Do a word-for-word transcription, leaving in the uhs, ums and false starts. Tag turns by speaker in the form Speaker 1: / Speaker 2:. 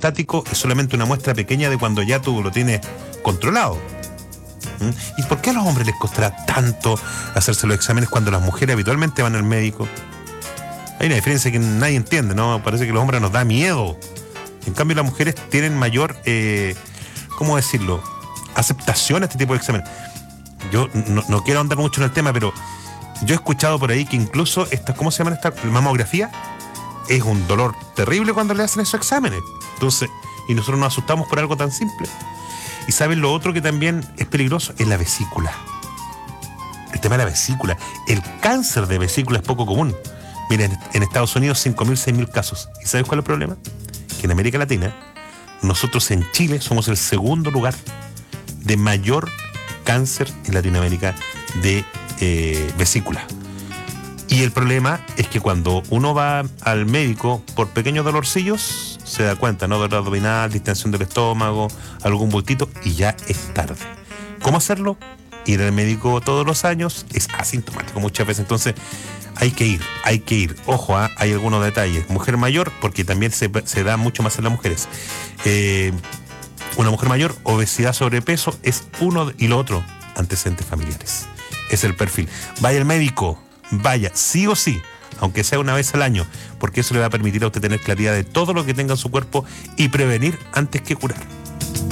Speaker 1: prostático es solamente una muestra pequeña de cuando ya tú lo tienes controlado. ¿Mm? ¿Y por qué a los hombres les costará tanto hacerse los exámenes cuando las mujeres habitualmente van al médico? Hay una diferencia que nadie entiende, ¿no? Parece que a los hombres nos da miedo. En cambio, las mujeres tienen mayor, eh, ¿cómo decirlo?, aceptación a este tipo de exámenes. Yo no, no quiero andar mucho en el tema, pero yo he escuchado por ahí que incluso estas, ¿cómo se llaman estas? Mamografía. Es un dolor terrible cuando le hacen esos exámenes. Entonces, y nosotros nos asustamos por algo tan simple. Y ¿saben lo otro que también es peligroso? Es la vesícula. El tema de la vesícula. El cáncer de vesícula es poco común. Miren, en Estados Unidos cinco mil, seis mil casos. ¿Y sabes cuál es el problema? Que en América Latina, nosotros en Chile somos el segundo lugar de mayor cáncer en Latinoamérica de eh, vesícula. Y el problema es que cuando uno va al médico por pequeños dolorcillos, se da cuenta, ¿no? Dolor abdominal, distensión del estómago, algún bultito, y ya es tarde. ¿Cómo hacerlo? Ir al médico todos los años es asintomático muchas veces. Entonces, hay que ir, hay que ir. Ojo, ¿eh? Hay algunos detalles. Mujer mayor, porque también se, se da mucho más en las mujeres. Eh, una mujer mayor, obesidad, sobrepeso, es uno y lo otro, antecedentes familiares. Es el perfil. Vaya al médico. Vaya, sí o sí, aunque sea una vez al año, porque eso le va a permitir a usted tener claridad de todo lo que tenga en su cuerpo y prevenir antes que curar.